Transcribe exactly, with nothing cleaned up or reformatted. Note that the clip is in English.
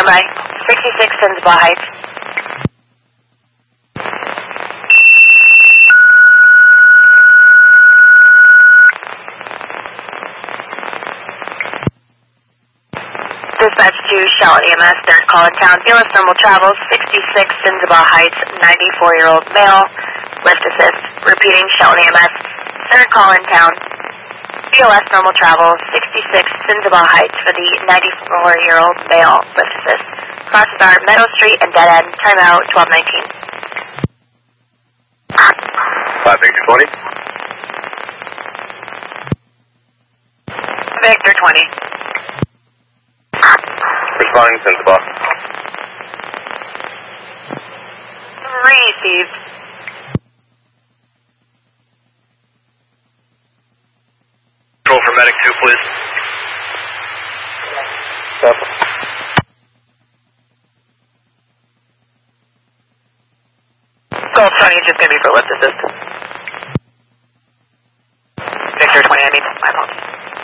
Standby. sixty-six Sensabaugh Heights. Dispatch to Shell E M S, third call in town. B L S normal travel, sixty-six Sensabaugh Heights, ninety-four-year-old male, lift assist. Repeating, Shell E M S, third call in town. B L S normal travel, sixty-six Sensabaugh Heights for the ninety-four-year-old male, lift assist. Crosses are Meadow Street and dead end, timeout twelve nineteen. five Victor twenty. Victor twenty. Responding Sensabaugh. Received. Control for medic two, please. Stop. Golf twenty is just going to be for lift assist. Victor twenty, I mean, my apologies.